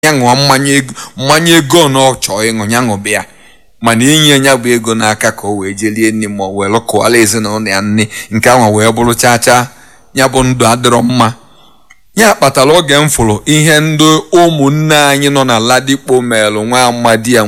ya ṅụọ mmanya ego na ọ chọọ ịṅụ ya ṅụbịa mana inye ya bụ ego n'aka ka o wee jelie nne ma o wee lụkọọla ezinụlọ ya nne nke ahụ wee bụrụ chacha ya bụ ndụ adịrọ mma. Ya kpatara oge m fụrụ ihe ndị ụmụnne anyị nọ na Ladipo merụ nwa amadi ya